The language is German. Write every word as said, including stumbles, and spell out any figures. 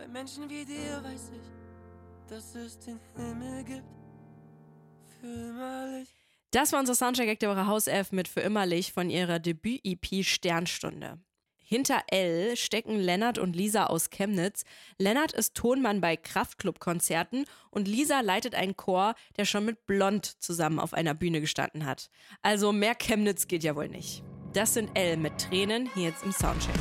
Bei Menschen wie dir weiß ich, dass es den Himmel gibt. Für immerlich. Das war unser Soundcheck der Woche Hauself mit Für immerlich von ihrer Debüt-E P Sternstunde. Hinter Elle stecken Lennart und Lisa aus Chemnitz. Lennart ist Tonmann bei Kraftklub-Konzerten und Lisa leitet einen Chor, der schon mit Blond zusammen auf einer Bühne gestanden hat. Also mehr Chemnitz geht ja wohl nicht. Das sind Elle mit Tränen hier jetzt im Soundcheck.